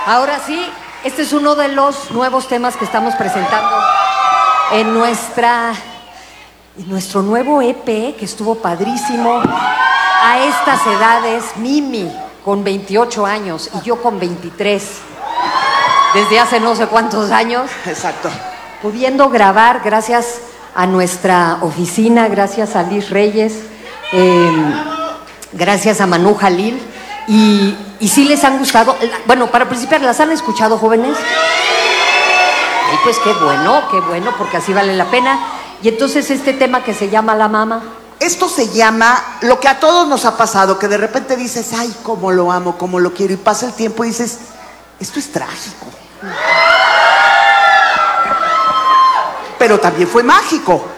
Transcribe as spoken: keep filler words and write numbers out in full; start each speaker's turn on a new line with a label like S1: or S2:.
S1: Ahora sí, este es uno de los nuevos temas que estamos presentando en nuestra, en nuestro nuevo E P, que estuvo padrísimo. A estas edades, Mimi con veintiocho años y yo con veintitrés, desde hace no sé cuántos años.
S2: Exacto.
S1: Pudiendo grabar gracias a nuestra oficina, gracias a Liz Reyes, eh, gracias a Manu Jalil. Y, y sí les han gustado. Bueno, para principiar, ¿las han escuchado, jóvenes? Y pues qué bueno, qué bueno, porque así vale la pena. Y entonces este tema que se llama La Mama.
S2: Esto se llama lo que a todos nos ha pasado, que de repente dices, ay, cómo lo amo, cómo lo quiero, y pasa el tiempo y dices, esto es trágico. Pero también fue mágico.